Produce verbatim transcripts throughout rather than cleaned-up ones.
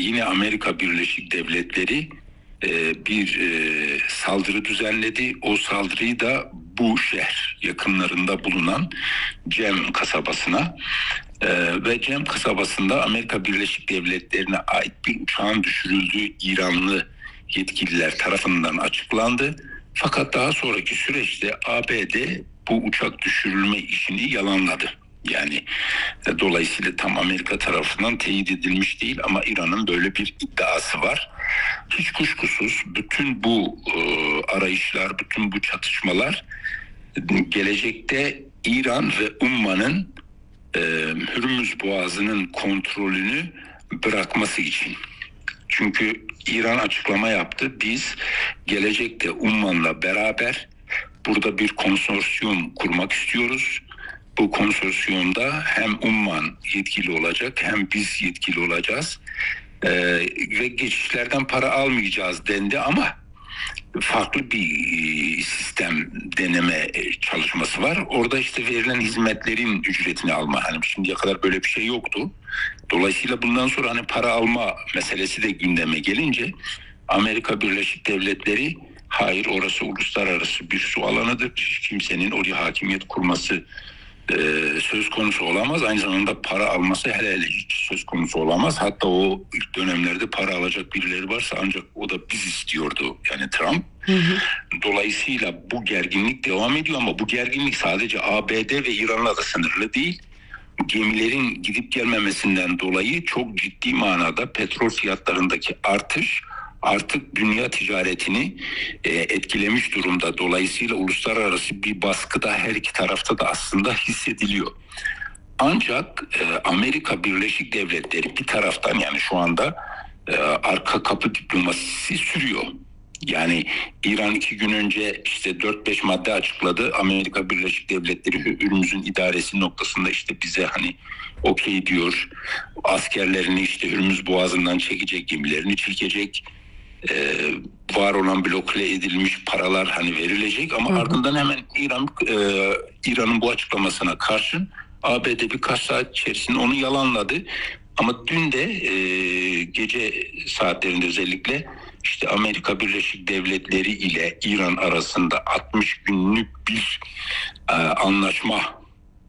yine Amerika Birleşik Devletleri e, bir e, saldırı düzenledi. O saldırıyı da bu şehir yakınlarında bulunan Cem kasabasına e, ve Cem kasabasında Amerika Birleşik Devletleri'ne ait bir uçağın düşürüldüğü İranlı yetkililer tarafından açıklandı. Fakat daha sonraki süreçte A B D bu uçak düşürülme işini yalanladı. Yani e, dolayısıyla tam Amerika tarafından teyit edilmiş değil ama İran'ın böyle bir iddiası var. Hiç kuşkusuz bütün bu e, arayışlar, bütün bu çatışmalar gelecekte İran ve Umman'ın e, Hürmüz Boğazı'nın kontrolünü bırakması için. Çünkü İran açıklama yaptı. Biz gelecekte Umman'la beraber burada bir konsorsiyum kurmak istiyoruz. Bu konsorsiyumda hem Umman yetkili olacak hem biz yetkili olacağız. Ee, ve geçişlerden para almayacağız dendi ama farklı bir sistem deneme çalışması var. Orada işte verilen hizmetlerin ücretini alma. Hani şimdiye kadar böyle bir şey yoktu. Dolayısıyla bundan sonra hani para alma meselesi de gündeme gelince Amerika Birleşik Devletleri hayır orası uluslararası bir su alanıdır. Hiç kimsenin oraya hakimiyet kurması e, söz konusu olamaz. Aynı zamanda para alması hele hele hiç söz konusu olamaz. Hatta o ilk dönemlerde para alacak birileri varsa ancak o da biz istiyordu. Yani Trump. Hı hı. Dolayısıyla bu gerginlik devam ediyor ama bu gerginlik sadece A B D ve İran'la da sınırlı değil. Gemilerin gidip gelmemesinden dolayı çok ciddi manada petrol fiyatlarındaki artış artık dünya ticaretini e, etkilemiş durumda. Dolayısıyla uluslararası bir baskı da her iki tarafta da aslında hissediliyor. Ancak e, Amerika Birleşik Devletleri bir taraftan yani şu anda e, arka kapı diplomasisi sürüyor. Yani İran iki gün önce işte dört beş madde açıkladı. Amerika Birleşik Devletleri Hürmüz'ün idaresi noktasında işte bize hani okey diyor. Askerlerini işte Hürmüz Boğazı'ndan çekecek, gemilerini çekecek. Ee, var olan blokle edilmiş paralar hani verilecek ama hı hı. ardından hemen İran e, İran'ın bu açıklamasına karşın A B D birkaç saat içerisinde onu yalanladı. Ama dün de e, gece saatlerinde özellikle işte Amerika Birleşik Devletleri ile İran arasında altmış günlük bir e, anlaşma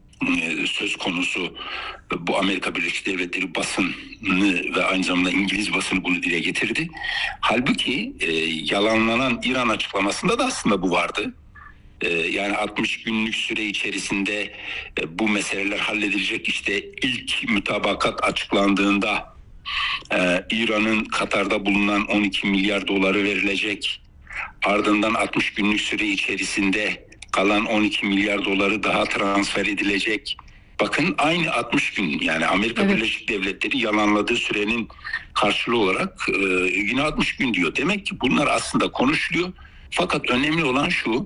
e, söz konusu. Bu Amerika Birleşik Devletleri basını ve aynı zamanda İngiliz basını bunu dile getirdi. Halbuki e, yalanlanan İran açıklamasında da aslında bu vardı. E, yani altmış günlük süre içerisinde e, bu meseleler halledilecek. İşte ilk mütabakat açıklandığında e, İran'ın Katar'da bulunan on iki milyar doları verilecek. Ardından altmış günlük süre içerisinde kalan on iki milyar doları daha transfer edilecek. Bakın aynı altmış gün yani Amerika evet. Birleşik Devletleri yalanladığı sürenin karşılığı olarak e, yine altmış gün diyor. Demek ki bunlar aslında konuşuluyor. Fakat önemli olan şu,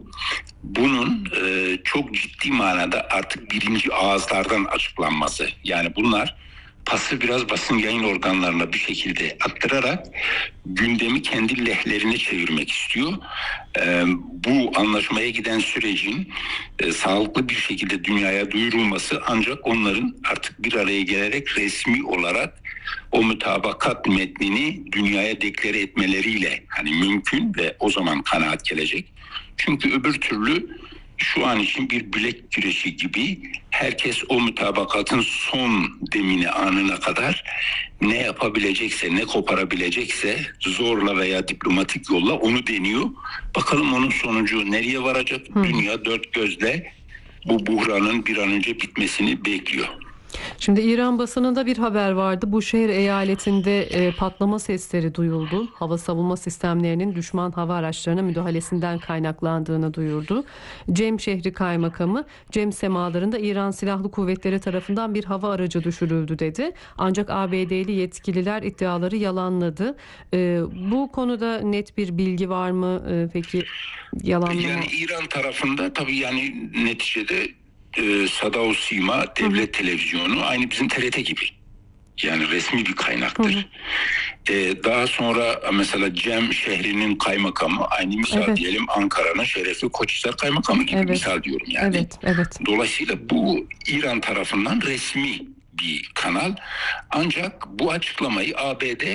bunun e, çok ciddi manada artık birinci ağızlardan açıklanması. Yani bunlar pası biraz basın yayın organlarına bir şekilde attırarak gündemi kendi lehlerine çevirmek istiyor. Ee, bu anlaşmaya giden sürecin e, sağlıklı bir şekilde dünyaya duyurulması ancak onların artık bir araya gelerek resmi olarak o mütabakat metnini dünyaya deklare etmeleriyle hani mümkün ve o zaman kanaat gelecek. Çünkü öbür türlü şu an için bir bilek güreşi gibi herkes o mütabakatın son demini anına kadar ne yapabilecekse, ne koparabilecekse zorla veya diplomatik yolla onu deniyor. Bakalım onun sonucu nereye varacak? Hı. Dünya dört gözle bu buhranın bir an önce bitmesini bekliyor. Şimdi İran basınında bir haber vardı. Bu şehir eyaletinde e, patlama sesleri duyuldu. Hava savunma sistemlerinin düşman hava araçlarına müdahalesinden kaynaklandığını duyurdu. Cem şehri kaymakamı Cem semalarında İran Silahlı Kuvvetleri tarafından bir hava aracı düşürüldü dedi. Ancak A B D'li yetkililer iddiaları yalanladı. E, bu konuda net bir bilgi var mı? E, peki yalanlama? Yani İran tarafında tabii yani neticede Sadao Sima devlet hı hı. televizyonu aynı bizim T R T gibi. Yani resmi bir kaynaktır. Hı hı. Ee, daha sonra mesela Cem şehrinin kaymakamı aynı misal evet. diyelim Ankara'nın şerefli Koçhisar kaymakamı gibi evet. misal diyorum yani. Evet, evet. Dolayısıyla bu İran tarafından resmi bir kanal. Ancak bu açıklamayı A B D